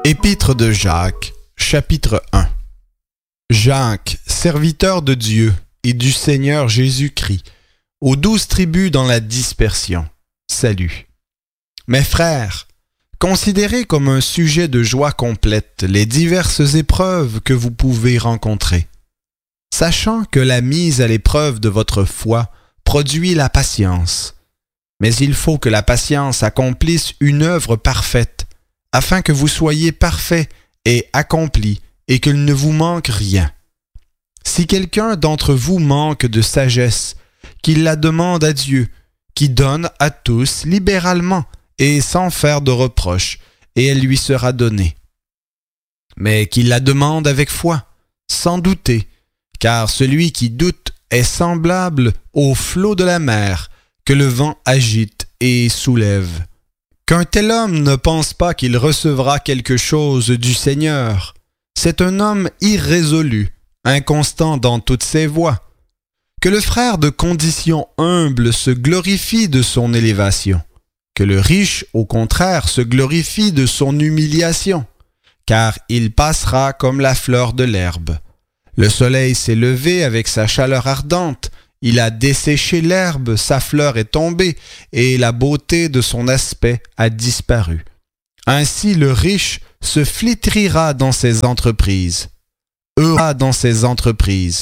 Épître de Jacques, chapitre 1. Jacques, serviteur de Dieu et du Seigneur Jésus-Christ, aux 12 tribus dans la dispersion, salut. Mes frères, considérez comme un sujet de joie complète les diverses épreuves que vous pouvez rencontrer, sachant que la mise à l'épreuve de votre foi produit la patience. Mais il faut que la patience accomplisse une œuvre parfaite, afin que vous soyez parfaits et accomplis, et qu'il ne vous manque rien. Si quelqu'un d'entre vous manque de sagesse, qu'il la demande à Dieu, qui donne à tous libéralement et sans faire de reproche, et elle lui sera donnée. Mais qu'il la demande avec foi, sans douter, car celui qui doute est semblable au flot de la mer, que le vent agite et soulève. Qu'un tel homme ne pense pas qu'il recevra quelque chose du Seigneur. C'est un homme irrésolu, inconstant dans toutes ses voies. Que le frère de condition humble se glorifie de son élévation. Que le riche, au contraire, se glorifie de son humiliation, car il passera comme la fleur de l'herbe. Le soleil s'est levé avec sa chaleur ardente, il a desséché l'herbe, sa fleur est tombée, et la beauté de son aspect a disparu. Ainsi le riche se flétrira dans ses entreprises.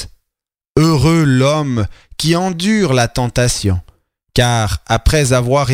Heureux l'homme qui endure la tentation, car après avoir